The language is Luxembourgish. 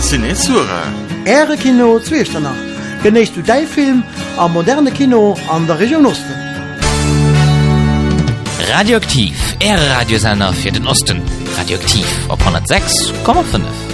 Cinesura. Ehre Kino Zwiechternach. Genießt du dein Film am moderne Kino an der Region Osten. Radioaktiv, Radiosender für den Osten. Radioaktiv auf 106,5.